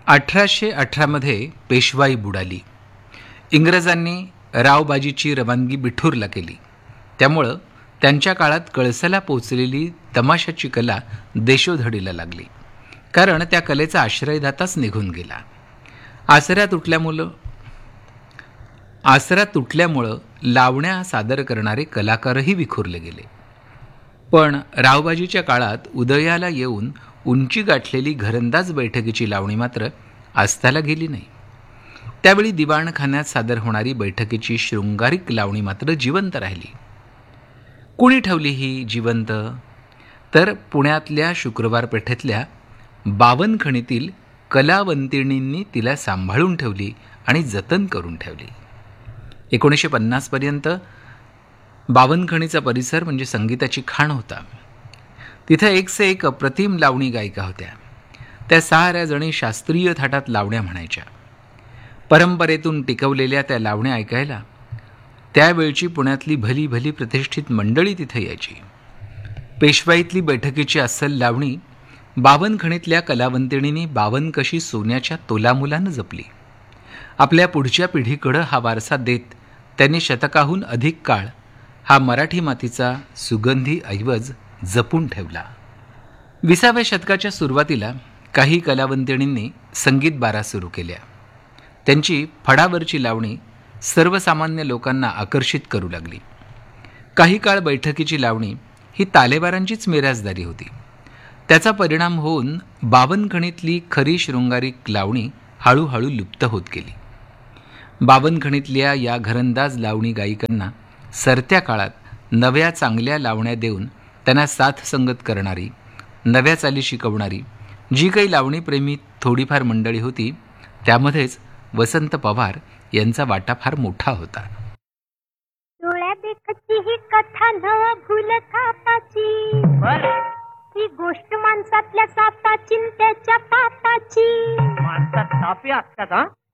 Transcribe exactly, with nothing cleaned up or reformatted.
अठराशे अठरामध्ये पेशवाई बुडाली. इंग्रजांनी रावबाजीची रवानगी बिठूरला केली. त्यामुळं त्यांच्या काळात कळसाला पोचलेली तमाशाची कला देशोधडीला लागली, कारण त्या कलेचा आश्रयदाताच निघून गेला. आसरा तुटल्यामुळं आसरा तुटल्यामुळं लावण्या सादर करणारे कलाकारही विखुरले गेले. पण रावबाजीच्या काळात उदयाला येऊन उंची गाठलेली घरंदाज बैठकीची लावणी मात्र आस्ताला गेली नाही. त्यावेळी दिवाणखान्यात सादर होणारी बैठकीची शृंगारिक लावणी मात्र जिवंत राहिली. कुणी ठेवली ही जिवंत? तर पुण्यातल्या शुक्रवार पेठेतल्या बावनखणीतील कलावंतिणींनी तिला सांभाळून ठेवली आणि जतन करून ठेवली. एकोणीसशे पन्नासपर्यंत बावनखणीचा परिसर म्हणजे संगीताची खाण होता. तिथं एक से एक अप्रतिम लावणी गायिका होत्या. त्या साऱ्या जणी शास्त्रीय थाटात लावण्या म्हणायच्या. परंपरेतून टिकवलेल्या त्या लावण्या ऐकायला त्यावेळची पुण्यातली भली भली प्रतिष्ठित मंडळी तिथे यायची. पेशवाईतली बैठकीची अस्सल लावणी बावनखणीतल्या कलावंतिणींनी बावनकशी सोन्याच्या तोलामुलानं जपली. आपल्या पुढच्या पिढीकडं हा वारसा देत त्यांनी शतकाहून अधिक काळ हा मराठी मातीचा सुगंधी ऐवज जपून ठेवला. विसाव्या शतकाच्या सुरुवातीला काही कलावंतिणींनी संगीत बारा सुरू केल्या. त्यांची फडावरची लावणी सर्वसामान्य लोकांना आकर्षित करू लागली. काही काळ बैठकीची लावणी ही तालेवारांचीच मिराजदारी होती. त्याचा परिणाम होऊन बावनखणीतली खरी शृंगारिक लावणी हळूहळू लुप्त होत गेली. बावनखणीतल्या या घरंदाज लावणी गायिकांना सरत्या काळात नव्या चांगल्या लावण्या देऊन त्यांना साथ संगत करणारी, नव्या चाली शिकवणारी जी काही लावणीप्रेमी थोडीफार मंडळी होती, त्यामध्येच वसंत पवार यांचा वाटा फार मोठा होता. डोळ्या देखची ही कथा न भूलता पाची, ही गोष्ट माणसातल्या सापाची त्याच्या पापाची. माणसात सापे असतात.